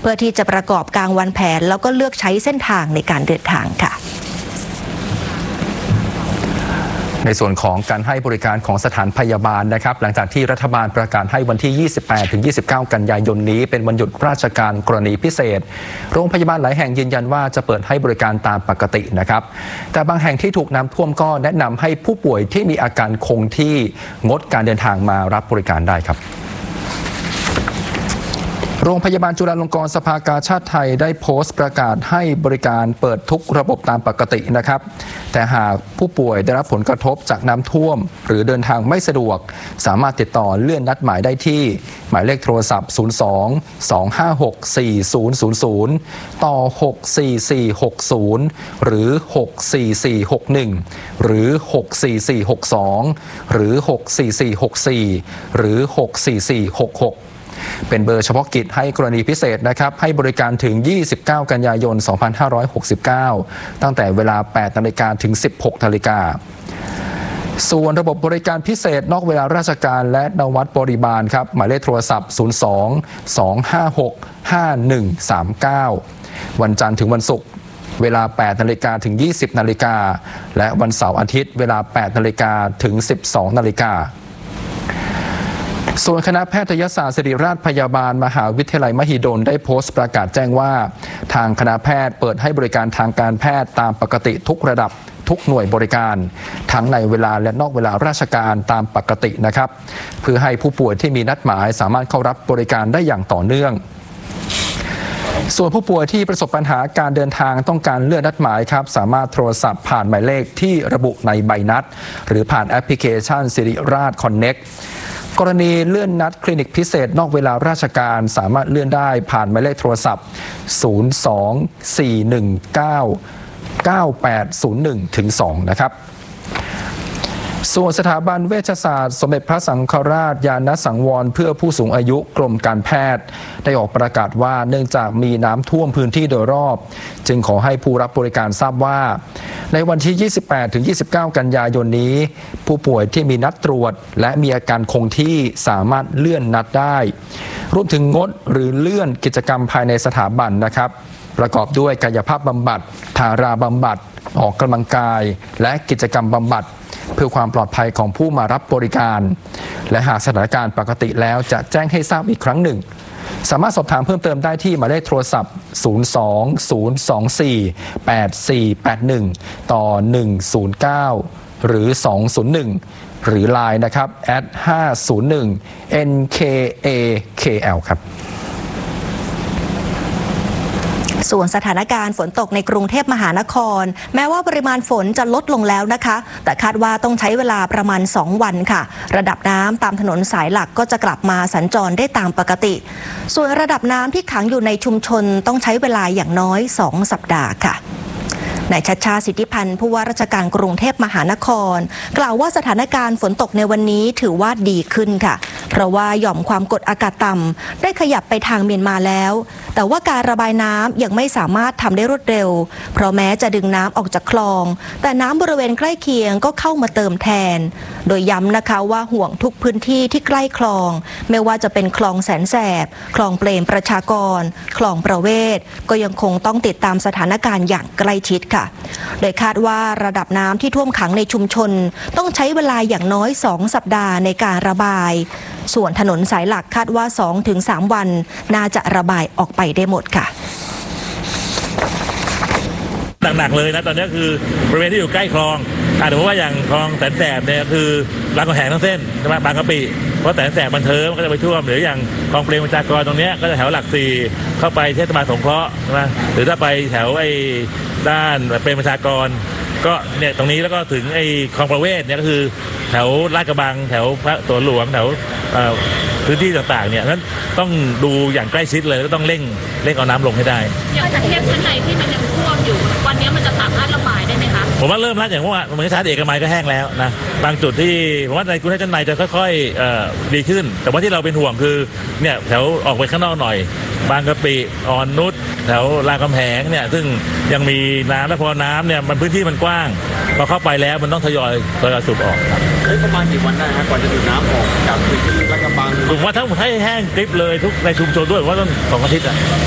พื่อที่จะประกอบการวางแผนแล้วก็เลือกใช้เส้นทางในการเดินทางค่ะในส่วนของการให้บริการของสถานพยาบาลนะครับหลังจากที่รัฐบาลประกาศให้วันที่ 28-29 กันยายนนี้เป็นวันหยุดราชการกรณีพิเศษโรงพยาบาลหลายแห่งยืนยันว่าจะเปิดให้บริการตามปกตินะครับแต่บางแห่งที่ถูกน้ำท่วมก็แนะนำให้ผู้ป่วยที่มีอาการคงที่งดการเดินทางมารับบริการได้ครับโรงพยาบาลจุฬาลงกรณ์สภากาชาดไทยได้โพสต์ประกาศให้บริการเปิดทุกระบบตามปกตินะครับแต่หากผู้ป่วยได้รับผลกระทบจากน้ำท่วมหรือเดินทางไม่สะดวกสามารถติดต่อเลื่อนนัดหมายได้ที่หมายเลขโทรศัพท์ 02-256-4000 ต่อ 64460 หรือ 64461 หรือ 64462 หรือ 64464 หรือ 64466เป็นเบอร์เฉพาะกิจให้กรณีพิเศษนะครับให้บริการถึง 29 กันยายน 2569 ตั้งแต่เวลา 8 นาฬิกาถึง 16 นาฬิกาส่วนระบบบริการพิเศษนอกเวลาราชการและนวัดบริบาลครับหมายเลขโทรศัพท์ 02-256-5139 วันจันทร์ถึงวันศุกร์เวลา 8 นาฬิกาถึง 20 นาฬิกาและวันเสาร์อาทิตย์เวลา 8 นาฬิกาถึง 12 นาฬิกาส่วนคณะแพทยศาสตร์ศิริราชพยาบาลมหาวิทยาลัยมหิดลได้โพสต์ประกาศแจ้งว่าทางคณะแพทย์เปิดให้บริการทางการแพทย์ตามปกติทุกระดับทุกหน่วยบริการทั้งในเวลาและนอกเวลาราชการตามปกตินะครับเพื่อให้ผู้ป่วยที่มีนัดหมายสามารถเข้ารับบริการได้อย่างต่อเนื่องส่วนผู้ป่วยที่ประสบปัญหาการเดินทางต้องการเลื่อนนัดหมายครับสามารถโทรศัพท์ผ่านหมายเลขที่ระบุในใบนัดหรือผ่านแอปพลิเคชันศิริราชคอนเน็กกรณีเลื่อนนัดคลินิกพิเศษนอกเวลาราชการสามารถเลื่อนได้ผ่านหมายเลขโทรศัพท์ 024199801-2 นะครับส่วนสถาบันเวชศาสตร์สมเด็จพระสังฆราชญาณสังวรเพื่อผู้สูงอายุกรมการแพทย์ได้ออกประกาศว่าเนื่องจากมีน้ำท่วมพื้นที่โดยรอบจึงขอให้ผู้รับบริการทราบว่าในวันที่ 28-29 กันยายนนี้ผู้ป่วยที่มีนัดตรวจและมีอาการคงที่สามารถเลื่อนนัดได้รวมถึงงดหรือเลื่อนกิจกรรมภายในสถาบันนะครับประกอบด้วยกายภาพบำบัดทาราบำบัดออกกำลังกายและกิจกรรมบำบัดเพื่อความปลอดภัยของผู้มารับบริการและหากสถานการณ์ปกติแล้วจะแจ้งให้ทราบอีกครั้งหนึ่งสามารถสอบถามเพิ่มเติมได้ที่หมายเลขโทรศัพท์ 020248481 ต่อ 109 หรือ 201 หรือ Line นะครับ @501nkakl ครับส่วนสถานการณ์ฝนตกในกรุงเทพมหานครแม้ว่าปริมาณฝนจะลดลงแล้วนะคะแต่คาดว่าต้องใช้เวลาประมาณ2 วันค่ะระดับน้ำตามถนนสายหลักก็จะกลับมาสัญจรได้ตามปกติส่วนระดับน้ำที่ขังอยู่ในชุมชนต้องใช้เวลาอย่างน้อย2 สัปดาห์ค่ะนายชัชชาติสิทธิพันธ์ผู้ว่าราชการกรุงเทพมหานครกล่าวว่าสถานการณ์ฝนตกในวันนี้ถือว่าดีขึ้นค่ะเพราะว่าหย่อมความกดอากาศต่ำได้ขยับไปทางเมียนมาแล้วแต่ว่าการระบายน้ำยังไม่สามารถทำได้รวดเร็วเพราะแม้จะดึงน้ำออกจากคลองแต่น้ำบริเวณใกล้เคียงก็เข้ามาเติมแทนโดยย้ำนะคะว่าห่วงทุกพื้นที่ที่ใกล้คลองไม่ว่าจะเป็นคลองแสนแสบคลองเปรมประชากรคลองประเวศก็ยังคงต้องติดตามสถานการณ์อย่างใกล้ชิดค่ะโดยคาดว่าระดับน้ำที่ท่วมขังในชุมชนต้องใช้เวลาอย่างน้อย2 สัปดาห์ในการระบายส่วนถนนสายหลักคาดว่า 2-3 วันน่าจะระบายออกไปได้หมดค่ะหนักๆเลยนะตอนนี้คือบริเวณที่อยู่ใกล้คลองอาจจะว่าอย่างคลองแสนแสบเนี่ยคือรามคำแหงทั้งเส้นใช่ไหมบางกะปิเพราะแสนแสบมันเทิมก็จะไปท่วมหรืออย่างคลองเปรมประชากรตรงนี้ก็จะแถวหลัก4เข้าไปเทศบาลสงเคราะห์ใช่ไหมหรือถ้าไปแถวไอ้ด้านเปรมประชากรก็เนี่ยตรงนี้แล้วก็ถึงไอ้คลองประเวศเนี่ยก็คือแถวลาดกระบังแถวพระสวนหลวงแถวพื้นที่ต่างๆเนี่ยนั้นต้องดูอย่างใกล้ชิดเลยก็ต้องเร่งเอาน้ำลงให้ได้อย่างจากเทพชั้นในที่มันยังท่วมอยู่วันนี้มันจะสามารถระบายได้ไหมคะผมว่าเริ่มแล้วอย่างว่ามันชาร์จเอกมัยก็แห้งแล้วนะบางจุดที่ผมว่าในกรุงเทพชั้นในจะค่อยๆดีขึ้นแต่ว่าที่เราเป็นห่วงคือเนี่ยแถวออกไปข้างนอกหน่อยบางกะปิอ่อนนุชแถวรามคำแหงเนี่ยซึ่งยังมีน้ำและพอน้ำเนี่ยมันพื้นที่มันกว้างพอเข้าไปแล้วมันต้องทยอยสูบออกประมาณกี่วันได้ฮะก่อนจะดูดน้ำออกจากพื้นที่ลาดกระบังผมว่าถ้าให้แห้งกริบเลยทุกในชุมชนด้วยว่าต้อง2 อาทิตย์